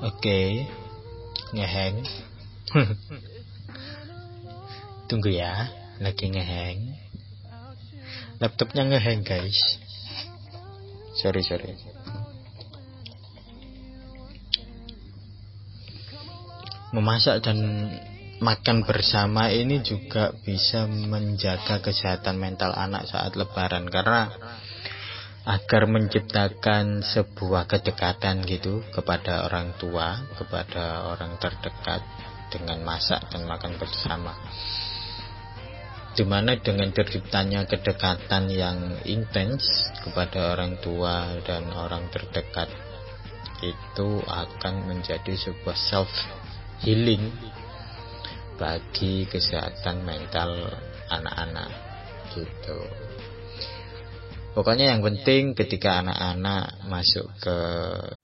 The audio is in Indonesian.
Oke, ngeheng. Tunggu ya, lagi ngeheng. Laptopnya ngeheng guys. Sorry. Memasak dan makan bersama ini juga bisa menjaga kesehatan mental anak saat lebaran, karena agar menciptakan sebuah kedekatan gitu kepada orang tua, kepada orang terdekat dengan masak dan makan bersama, dimana dengan terciptanya kedekatan yang intens kepada orang tua dan orang terdekat itu akan menjadi sebuah self healing bagi kesehatan mental anak-anak gitu. Pokoknya yang penting ketika anak-anak masuk ke